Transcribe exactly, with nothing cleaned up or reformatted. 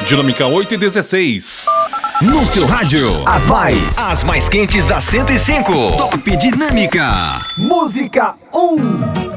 Dinâmica oito e dezesseis. No seu rádio, as mais, as mais quentes da cento e cinco. Top Dinâmica. Música um.